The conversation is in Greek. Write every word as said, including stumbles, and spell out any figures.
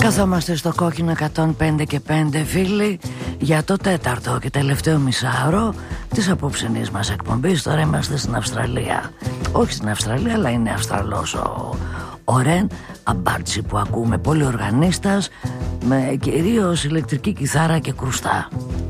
Καθόμαστε στο κόκκινο εκατόν πέντε και πέντε, φίλοι, για το τέταρτο και τελευταίο μισάωρο της απόψινής μας εκπομπής. Τώρα είμαστε στην Αυστραλία. Όχι στην Αυστραλία, αλλά είναι Αυστραλός ο, ο Ρεν Αμπάρτσι που ακούμε, πολυοργανίστας με κυρίως ηλεκτρική κιθάρα και κρουστά.